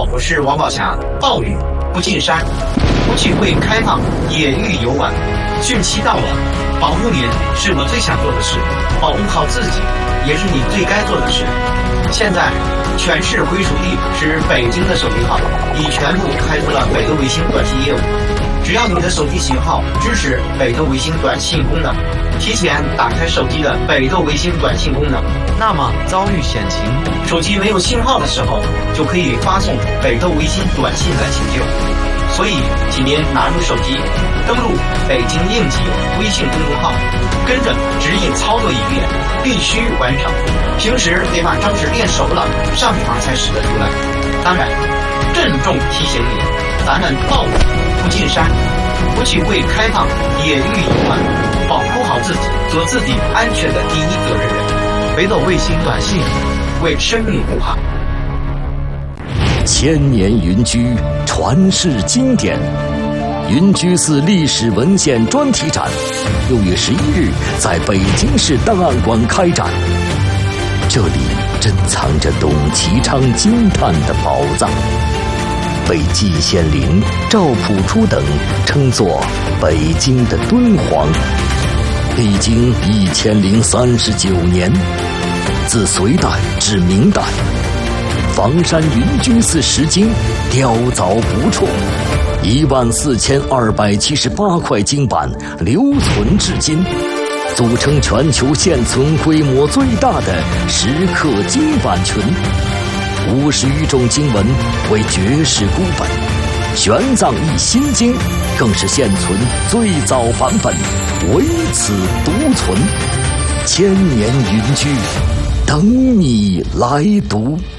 不是王宝强，暴雨不进山，不聚会开放，也欲游玩。汛期到了，保护您是我最想做的事，保护好自己也是你最该做的事。现在，全市归属地是北京的手机号已全部开通了北斗卫星短信业务。只要你的手机型号支持北斗卫星短信功能，提前打开手机的北斗卫星短信功能，那么遭遇险情，手机没有信号的时候，就可以发送北斗卫星短信来求救。所以，请您拿出手机，登录北京应急微信公众号，跟着指引操作一遍，必须完成。平时得把招式练熟了，上场才使得出来。当然，郑重提醒你，咱们暴雨不进山，不聚会开放，也欲游玩，保护好自己，做自己安全的第一责任人。北斗卫星短信，为生命护航。 千年云居，传世经典。云居寺历史文献专题展6月11日在北京市档案馆开展。这里珍藏着董其昌惊叹的宝藏，被季羡林、赵朴初等称作北京的敦煌。历经1039年，自隋代至明代，房山云居寺石经雕凿不辍，14278块经版留存至今，组成全球现存规模最大的石刻经版群。50余种经文为绝世孤本，玄奘译心经更是现存最早版本，唯此独存。千年云居，等你来读。